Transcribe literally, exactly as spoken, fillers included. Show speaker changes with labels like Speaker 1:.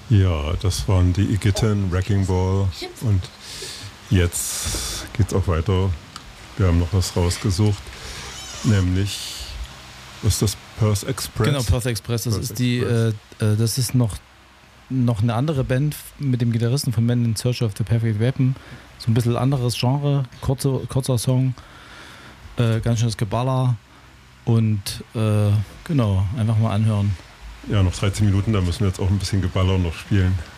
Speaker 1: Ja, das waren die Igitten, Wrecking Ball und jetzt geht's auch weiter. Wir haben noch was rausgesucht, nämlich, was ist das, Perth Express?
Speaker 2: Genau, Perth Express, das
Speaker 1: Perth
Speaker 2: ist die,
Speaker 1: Express.
Speaker 2: äh, äh, das ist noch, noch eine andere Band mit dem Gitarristen von Men in Search of the Perfect Weapon. So ein bisschen anderes Genre, kurze, kurzer Song, äh, ganz schönes Geballer und äh, genau, einfach mal anhören.
Speaker 1: Ja, noch dreizehn Minuten, da müssen wir jetzt auch ein bisschen Geballer noch spielen.